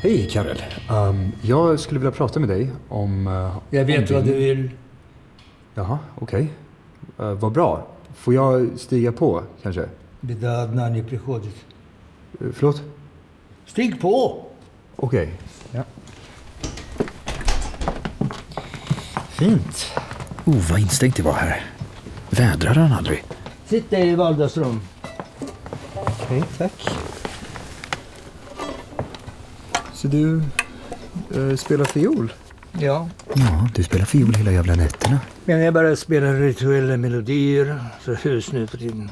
Hej Karel. Jag skulle vilja prata med dig om... Jag vet vad du vill. Jaha, okej. Vad bra. Får jag stiga på, kanske? Беда одна не приходит. Förlåt? Stig på! Okej. Ja. Fint. Vad instängt det var här. Vädrar han aldrig? Sitt i vardagsrum. Okej, tack. Så du spelar fiol? Ja. Ja, du spelar fiol hela jävla nätterna. Men jag bara spelar rituella melodier för hus nu för tiden.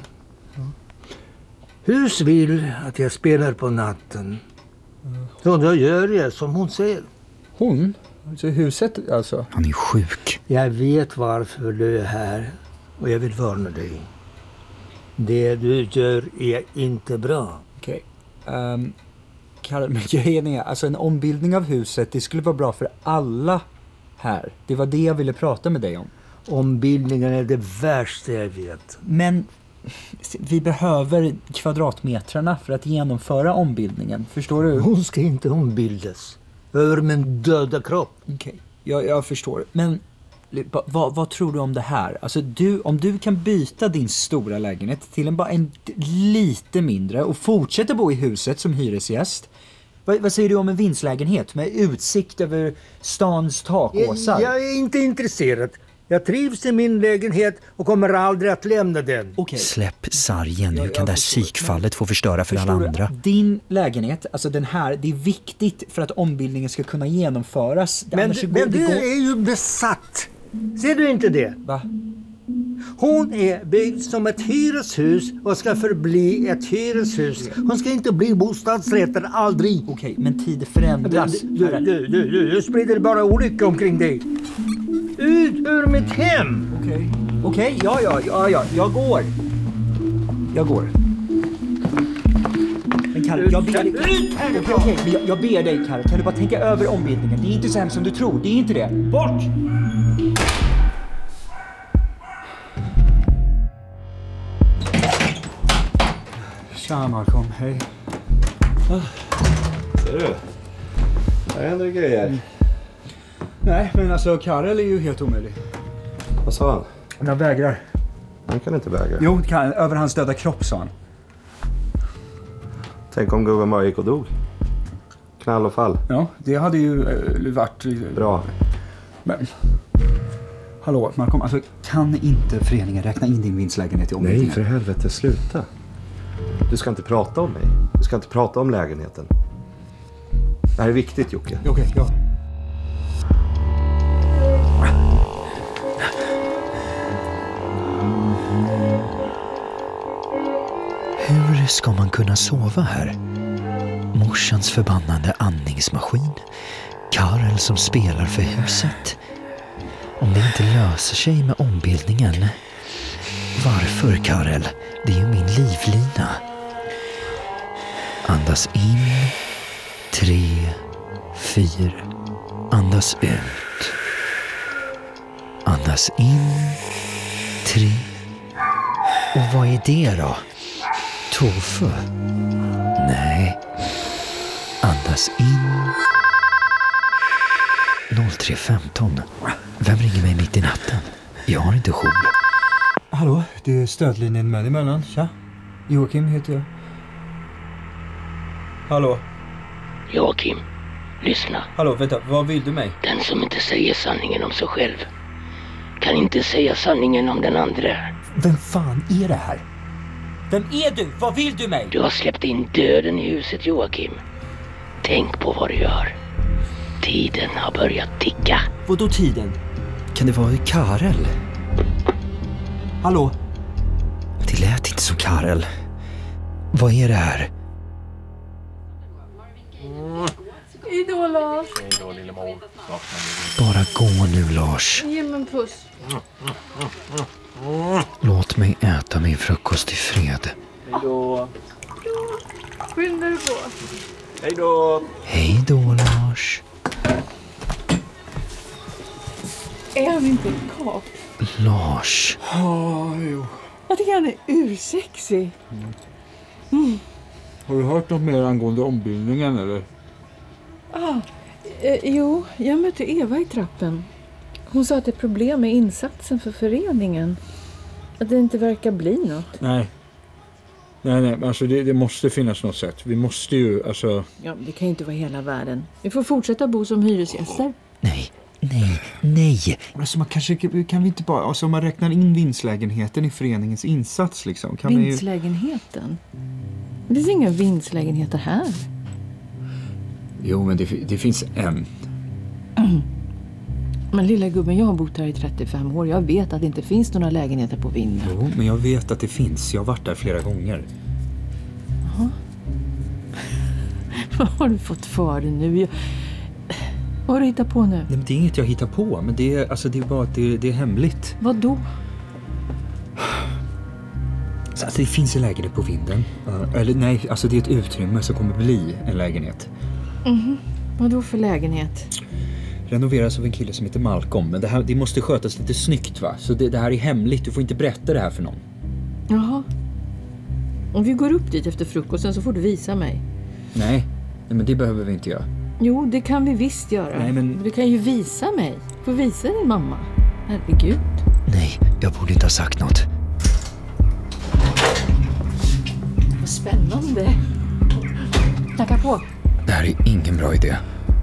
Hus vill att jag spelar på natten. Så då gör jag som hon säger. Hon? Alltså huset, alltså? Han är sjuk. Jag vet varför du är här och jag vill varna dig. Det du gör är inte bra. Okej. Karel, men grejen är, alltså en ombildning av huset, det skulle vara bra för alla här. Det var det jag ville prata med dig om. Ombildningen är det värsta jag vet. Men vi behöver kvadratmetrarna för att genomföra ombildningen. Förstår du? Hon ska inte ombildas. Över min döda kropp. Okej, jag förstår. Men vad tror du om det här? Alltså om du kan byta din stora lägenhet till en lite mindre och fortsätta bo i huset som hyresgäst. Vad säger du om en vindslägenhet med utsikt över stans takåsar? Jag är inte intresserad. Jag trivs i min lägenhet och kommer aldrig att lämna den. Okay. Släpp sargen. Hur kan det här psykfallet få förstöra för alla andra? Din lägenhet, alltså den här, det är viktigt för att ombildningen ska kunna genomföras. Men du är ju besatt. Ser du inte det? Va? Hon är byggd som ett hyreshus och ska förbli ett hyreshus. Hon ska inte bli bostadsrätter, aldrig. Okej, men tider förändras. Du sprider bara olycka omkring dig. Ut ur mitt hem! Okej, ja, jag går. Men Karl, jag ber dig... Okej, jag ber dig, Karl. Kan du bara tänka över ombildningen? Det är inte så hemskt som du tror, det är inte det. Bort! Tja, Malcolm. Hej. Ser du? Här händer det grejer. Nej, men alltså Karel är ju helt omöjlig. Vad sa han? Han vägrar. Han kan inte vägra. Jo, över hans döda kropp, sa han. Tänk om gubben bara gick och dog. Knall och fall. Ja, det hade ju varit... Bra. Men... Hallå, Malcolm, alltså kan inte föreningen räkna in din vinstlägenhet i ombildningen? Nej, för helvete, sluta. Du ska inte prata om mig. Du ska inte prata om lägenheten. Det här är viktigt, Jocke. Okej, ja. Hur ska man kunna sova här? Morsans förbannade andningsmaskin. Karel som spelar för huset. Om det inte löser sig med ombildningen. Varför, Karel? Det är ju min livlina. Andas in. 3, 4. Andas ut. Andas in. 3. Och vad är det då? Tofu? Nej. Andas in. 03:15. Vem ringer mig mitt i natten? Jag har inte jour. Hallå, det är stödlinjen med emellan. Tja. Joakim heter jag. Hallå. Joakim, lyssna. Hallå, vänta. Vad vill du mig? Den som inte säger sanningen om sig själv kan inte säga sanningen om den andra. Vem fan är det här? Vem är du? Vad vill du mig? Du har släppt in döden i huset, Joakim. Tänk på vad du gör. Tiden har börjat ticka. Vadå tiden? Kan det vara Karel? Hallå? Det lät inte som Karel. Vad är det här? Hej då, Lars. Hej då, lillemor. Bara gå nu, Lars. Ge mig en puss. Låt mig äta min frukost i fred. Hej då. Skynda dig på. Hej då. Hej då, Lars. Är han inte ett kap? Lars. Jo. Jag tycker han är ursexig. Har du hört något mer angående ombildningen, eller? Jo, jag mötte Eva i trappen. Hon sa att det är problem med insatsen för föreningen. Att det inte verkar bli något. Nej, alltså det måste finnas något sätt. Vi måste ju, alltså... Ja, det kan ju inte vara hela världen. Vi får fortsätta bo som hyresgäster. Nej. Alltså man kanske kan vi inte bara, alltså om man räknar in vinstlägenheten i föreningens insats liksom. Kan Vinstlägenheten? Det finns inga vinstlägenheter här. Jo, men det finns en. Men lilla gubben, jag har bott här i 35 år. Jag vet att det inte finns några lägenheter på vinden. Jo, men jag vet att det finns. Jag har varit där flera gånger. Jaha. Vad har du fått för dig nu? Vad har du hittat på nu? Nej, men det är inget jag hittar på. Men det är bara att det är hemligt. Vad då? Alltså det finns en lägenhet på vinden. Eller nej, alltså det är ett utrymme som kommer bli en lägenhet. Vad då för lägenhet? Renoveras av en kille som heter Malcolm. Men det måste skötas lite snyggt, va? Så det här är hemligt. Du får inte berätta det här för någon. Jaha. Om vi går upp dit efter frukosten så får du visa mig. Nej, men det behöver vi inte göra. Jo, det kan vi visst göra. Nej, men... Du kan ju visa mig. Får visa din mamma. Herregud. Nej, jag borde inte ha sagt något. Vad spännande. Knacka på. Det här är ingen bra idé.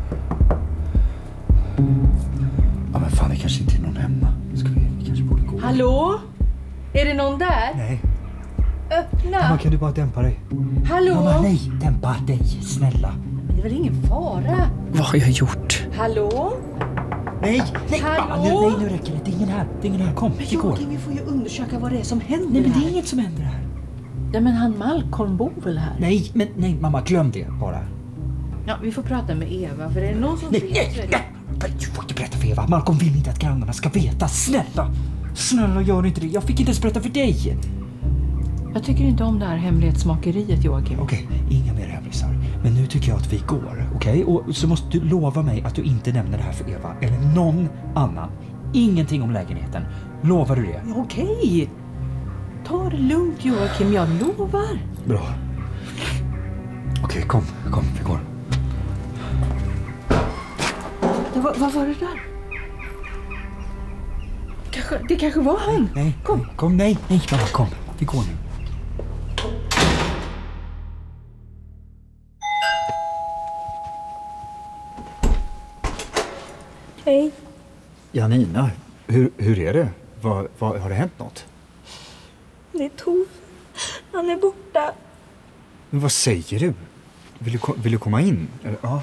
Ja, men fan, det kanske inte är någon hemma. Vi kanske borde gå. Hallå? Är det någon där? Nej. Öppna. Mamma, kan du bara dämpa dig? Hallå? Mamma, nej. Dämpa dig, snälla. Det är väl ingen fara? Vad har jag gjort? Hallå? Nej. Hallå? Nu räcker det. Det är ingen här. Kom, vi går. Joakim, vi får ju undersöka vad det är som händer. Nej, men det är här. inget som händer här. Ja, men han Malcolm bor väl här? Nej, mamma, glöm det bara. Ja, vi får prata med Eva, för är det någon som vet så är det... Du får inte berätta för Eva. Malcolm vill inte att grannarna ska veta. Snälla, gör inte det. Jag fick inte ens berätta för dig. Jag tycker inte om det här hemlighetsmakeriet, Joakim. Okej, inga mer hemlisar. Men nu tycker jag att vi går, okej? Och så måste du lova mig att du inte nämner det här för Eva eller någon annan. Ingenting om lägenheten. Lovar du det? Okej. Ta det lugnt, Joakim. Jag lovar. Bra. Okej, kom, vi går. Vad var det där? Det kanske var han. Nej, mamma, kom. Vi går nu. Hej. Janina, hur är det? Har det hänt något? Det är Tove. Han är borta. Men vad säger du? Vill du komma in? Eller, ja.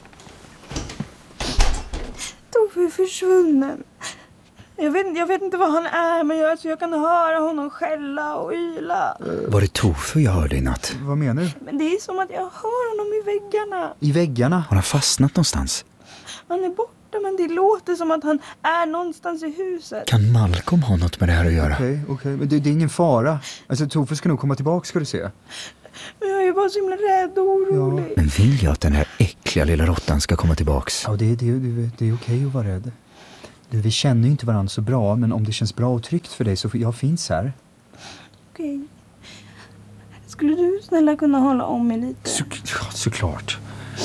Tove är försvunnen. Jag vet inte vad han är, men jag kan höra honom skälla och yla. Var det Tove jag hörde i natt? Vad menar du? Men det är som att jag hör honom i väggarna. I väggarna? Har han fastnat någonstans? Han är borta, men det låter som att han är någonstans i huset. Kan Malcolm ha något med det här att göra? Okej. Men det är ingen fara. Alltså, Tove ska nog komma tillbaka, ska du se. Men jag är bara så himla rädd och orolig. Men vill jag att den här äckliga lilla råttan ska komma tillbaks? Ja, det är okej att vara rädd. Vi känner ju inte varandra så bra, men om det känns bra och tryggt för dig så jag finns här. Okej. Skulle du snälla kunna hålla om mig lite? Såklart.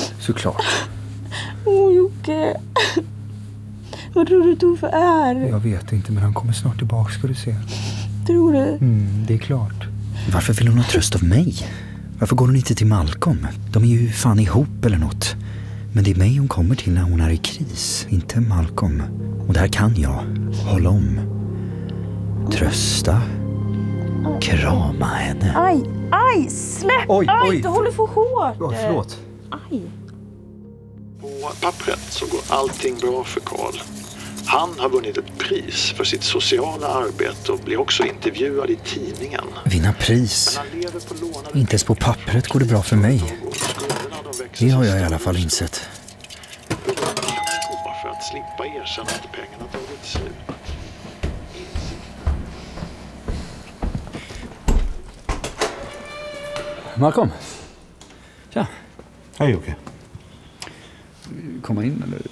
Jocke. Vad tror du Tove är? Jag vet inte, men han kommer snart tillbaka, ska du se. Tror du? Det är klart. Varför vill hon ha tröst av mig? Varför går hon inte till Malcolm? De är ju fan ihop eller något. Men det är mig hon kommer till när hon är i kris, inte Malcolm. Och där kan jag hålla om. Trösta. Krama henne. Aj, släpp! Oj. Du håller för hårt. Förlåt. Aj. På pappret så går allting bra för Karl. Han har vunnit ett pris för sitt sociala arbete och blir också intervjuad i tidningen. Vinna pris. Men han lever på lånade Inte ens på pappret går det bra för mig. Det har jag i alla fall insett. Hur långt kan han gå för att slippa erkänna att pengarna tagit slut? Malcolm. Tja. Hej Jocke. Komma in eller?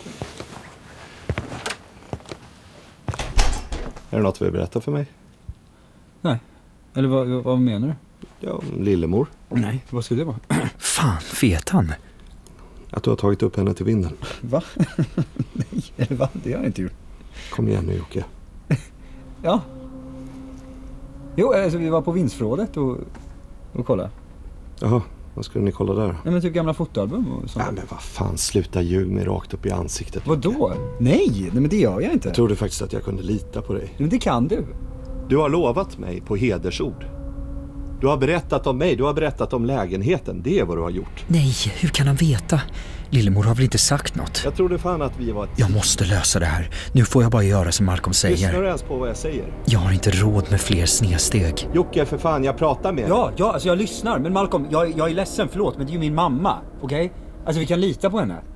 Är det något du vill berätta för mig? Nej. Eller vad menar du? Ja, lillemor. Nej, vad skulle det vara? Fan, vet han? Att du har tagit upp henne till vinden. Va? Nej, eller va? Det har jag inte gjort. Kom igen nu, Jocke. Ja. Jo, alltså vi var på vindsförrådet och kolla. Jaha, vad skulle ni kolla där? Nej, men typ gamla fotoalbum och sånt. Ja, men vad fan, sluta ljug mig rakt upp i ansiktet. Vadå? Nej, men det gör jag inte. Jag trodde faktiskt att jag kunde lita på dig. Men det kan du. Du har lovat mig på hedersord. Du har berättat om mig, du har berättat om lägenheten. Det är vad du har gjort. Nej, hur kan han veta? Lillemor har väl inte sagt något? Jag trodde fan att vi var... Jag måste lösa det här. Nu får jag bara göra som Malcolm säger. Lyssnar du ens på vad jag säger? Jag har inte råd med fler snedsteg. Jocke, för fan, jag pratar med dig. Ja, alltså jag lyssnar. Men Malcolm, jag är ledsen, förlåt. Men det är ju min mamma, okej? Alltså vi kan lita på henne.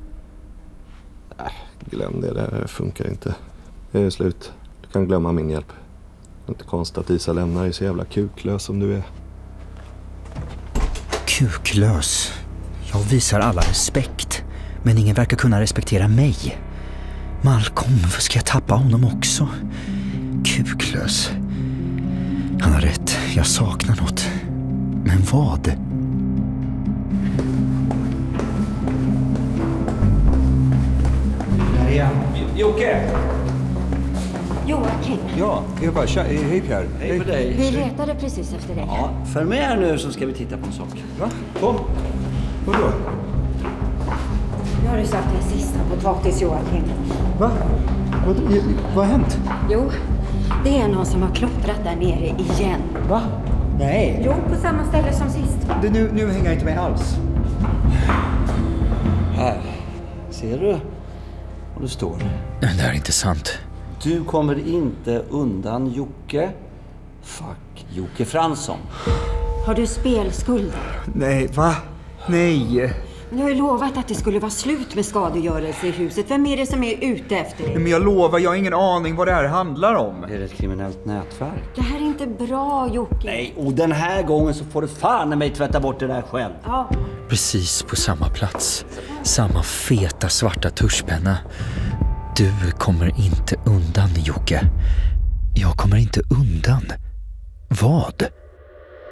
Glöm det, där funkar inte. Det är slut. Du kan glömma min hjälp. Det är inte konstigt att Isa lämnar dig så jävla kuklös som du är. Kuklös. Jag visar alla respekt. Men ingen verkar kunna respektera mig. Malcolm, vad ska jag tappa honom också? Kuklös. Han har rätt, jag saknar något. Men vad? Jocke! Joakim, Ja, jag bara, hej Pierre. Hej på dig. vi letade precis efter dig. Ja, följ med här nu så ska vi titta på en sak. Va? Kom. Vadå? Nu har du satt en sista potatis, Joakim. Va? Vad har hänt? Jo, det är någon som har klottrat där nere igen. Va? Nej. Jo, på samma ställe som sist. Nu hänger jag inte med alls. Här, ser du vad det står? Det här är inte sant. Du kommer inte undan Jocke. Fuck Jocke Fransson. Har du spelskulder? Nej, va? Nej. Du har ju lovat att det skulle vara slut med skadegörelse i huset. Vem är det som är ute efter dig? Men jag lovar, jag har ingen aning vad det här handlar om. Är det ett kriminellt nätverk? Det här är inte bra, Jocke. Nej, och den här gången så får du fan mig tvätta bort det där själv. Ja. Precis på samma plats. Samma feta svarta tuschpenna. Du kommer inte undan, Jocke. Jag kommer inte undan. Vad?